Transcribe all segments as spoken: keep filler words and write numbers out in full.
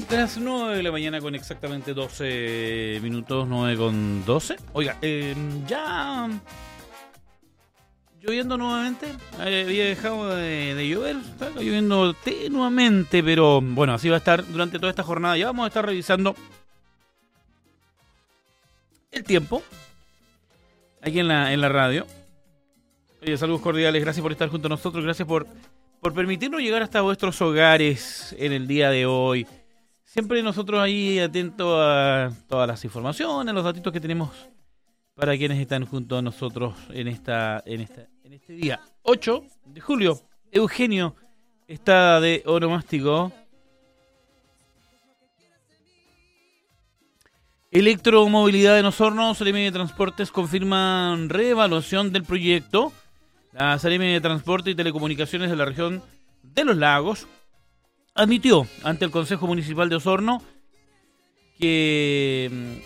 Las nueve de la mañana con exactamente doce minutos, nueve con doce. Oiga, eh, ya lloviendo nuevamente. Eh, había dejado de, de llover, está lloviendo tenuamente, pero bueno, así va a estar durante toda esta jornada. Ya vamos a estar revisando el tiempo aquí en la, en la radio. Oye, saludos cordiales, gracias por estar junto a nosotros, gracias por, por permitirnos llegar hasta vuestros hogares en el día de hoy. Siempre nosotros ahí atentos a todas las informaciones, los datitos que tenemos para quienes están junto a nosotros en esta, en esta, en este día ocho de julio. Eugenio está de onomástico. Electromovilidad en Osorno, Seremi de Transportes confirman reevaluación del proyecto. La Seremi de Transporte y Telecomunicaciones de la región de Los Lagos admitió ante el Consejo Municipal de Osorno que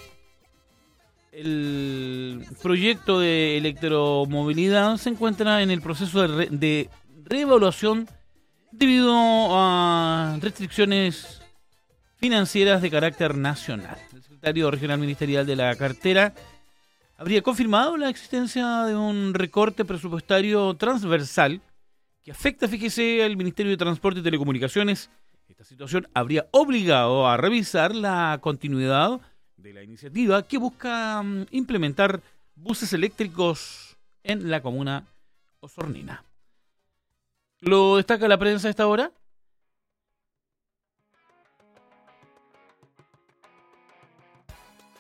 el proyecto de electromovilidad se encuentra en el proceso de, re- de reevaluación debido a restricciones financieras de carácter nacional. El secretario regional ministerial de la cartera habría confirmado la existencia de un recorte presupuestario transversal que afecta, fíjese, al Ministerio de Transporte y Telecomunicaciones. Esta situación habría obligado a revisar la continuidad de la iniciativa que busca um, implementar buses eléctricos en la comuna osornina. ¿Lo destaca la prensa a esta hora?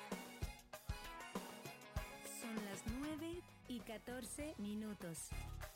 Son las nueve y catorce minutos.